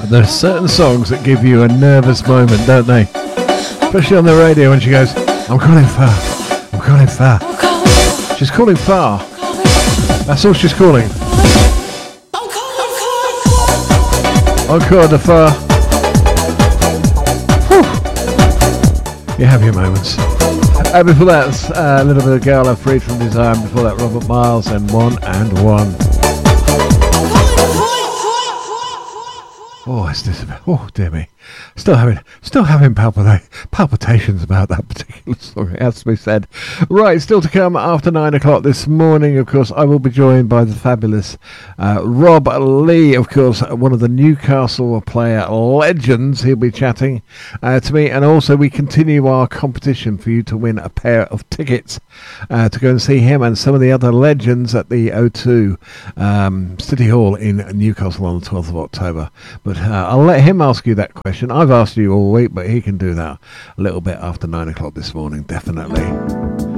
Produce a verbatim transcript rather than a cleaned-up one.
There are certain songs that give you a nervous moment, don't they? Especially on the radio when she goes, I'm calling far, I'm calling far. She's calling far. That's all she's calling. Encore de far. Whew. You have your moments. Uh, before that, uh, a little bit of Gala, Freed from Desire. Before that, Robert Miles and One and One. Oh, it's this. Oh, dear me. Still having, still having palpita- palpitations about that particular song, it has to be said. Right, still to come after nine o'clock this morning, of course, I will be joined by the fabulous uh, Rob Lee, of course, one of the Newcastle player legends. He'll be chatting uh, to me, and also we continue our competition for you to win a pair of tickets uh, to go and see him and some of the other legends at the O two um, City Hall in Newcastle on the twelfth of October. But uh, I'll let him ask you that question. I've asked you all week, but he can do that a little bit after nine o'clock this morning, definitely.